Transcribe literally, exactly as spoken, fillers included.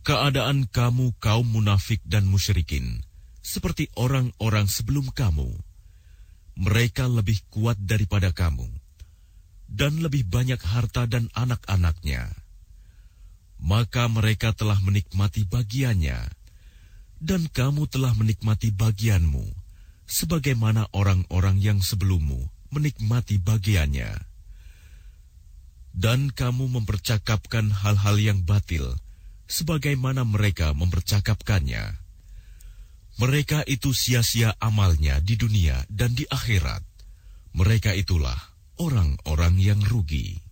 Keadaan kamu kaum munafik dan musyrikin seperti orang-orang sebelum kamu. Mereka lebih kuat daripada kamu, dan lebih banyak harta dan anak-anaknya. Maka mereka telah menikmati bagiannya, dan kamu telah menikmati bagianmu, sebagaimana orang-orang yang sebelummu menikmati bagiannya. Dan kamu mempercakapkan hal-hal yang batil, sebagaimana mereka mempercakapkannya. Mereka itu sia-sia amalnya di dunia dan di akhirat. Mereka itulah orang-orang yang rugi.